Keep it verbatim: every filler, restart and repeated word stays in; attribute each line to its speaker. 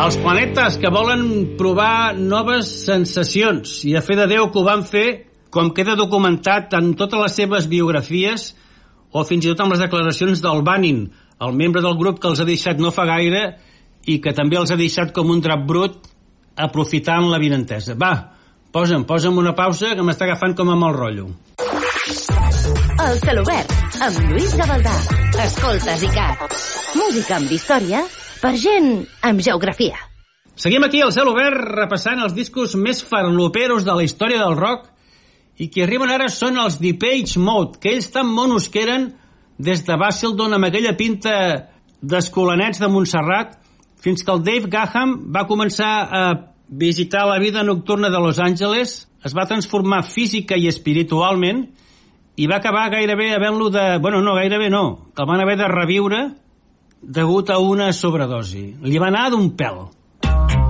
Speaker 1: Els planetes que volen provar noves sensacions i a fe de Déu que ho van fer, com queda documentat en totes les seves biografies o fins i tot amb les declaracions del Banin, el membre del grup que els ha deixat no fa gaire i que també els ha deixat com un drap brut aprofitant la vinentesa. Va, posa'm, posa'm una pausa que m'està agafant com a mal rotllo.
Speaker 2: El Celobert, amb Lluís Gavaldà. Escoltes i cap. Música amb història per gent amb geografia.
Speaker 1: Seguim aquí al Celobert repassant els discos més farloperos de la història del rock i qui arriben ara són els Depeche Mode, que ells tan monos que eren des de Basildon amb aquella pinta d'escolanets de Montserrat fins que el Dave Gahan va començar a visitar la vida nocturna de Los Angeles, es va transformar física i espiritualment i va acabar gairebé havent-lo de... Bueno, no, gairebé no, que el van haver de reviure degut a una sobredosi. Li va anar d'un pèl.